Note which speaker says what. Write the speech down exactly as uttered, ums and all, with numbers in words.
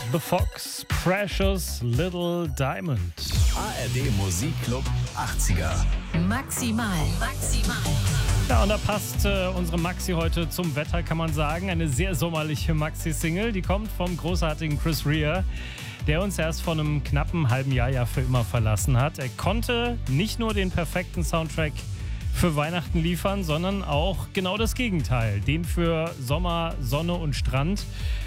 Speaker 1: The Fox, Precious Little Diamond.
Speaker 2: A R D Musikclub achtziger.
Speaker 3: Maximal, maximal.
Speaker 1: Ja, und da passt äh, unsere Maxi heute zum Wetter, kann man sagen. Eine sehr sommerliche Maxi-Single, die kommt vom großartigen Chris Rea, der uns erst vor einem knappen halben Jahr ja für immer verlassen hat. Er konnte nicht nur den perfekten Soundtrack für Weihnachten liefern, sondern auch genau das Gegenteil, den für Sommer, Sonne und Strand.